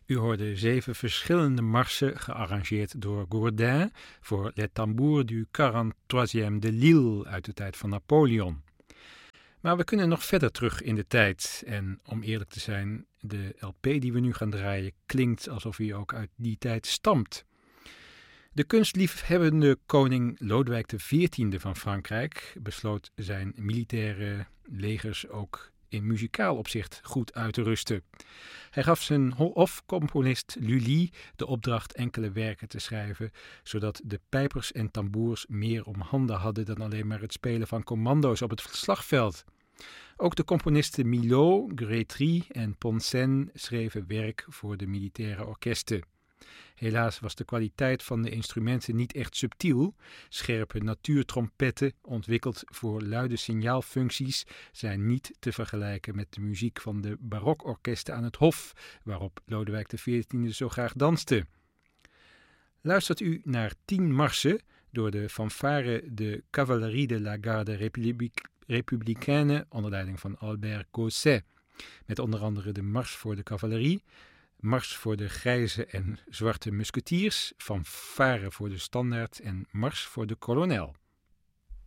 U hoorde 7 verschillende marsen gearrangeerd door Gourdin voor Les Tambours du 43e de Lille uit de tijd van Napoleon. Maar we kunnen nog verder terug in de tijd en om eerlijk te zijn, de LP die we nu gaan draaien klinkt alsof hij ook uit die tijd stamt. De kunstliefhebbende koning Lodewijk XIV van Frankrijk besloot zijn militaire legers ook in muzikaal opzicht goed uit te rusten. Hij gaf zijn hofcomponist Lully de opdracht enkele werken te schrijven, zodat de pijpers en tamboers meer om handen hadden dan alleen maar het spelen van commando's op het slagveld. Ook de componisten Milhaud, Grétry en Ponsen schreven werk voor de militaire orkesten. Helaas was de kwaliteit van de instrumenten niet echt subtiel. Scherpe natuurtrompetten, ontwikkeld voor luide signaalfuncties, zijn niet te vergelijken met de muziek van de barokorkesten aan het Hof, waarop Lodewijk XIV zo graag danste. Luistert u naar 10 marsen door de fanfare de Cavalerie de la Garde Républicaine onder leiding van Albert Gausset, met onder andere de Mars voor de cavalerie, Mars voor de grijze en zwarte musketiers, fanfare voor de standaard en Mars voor de kolonel.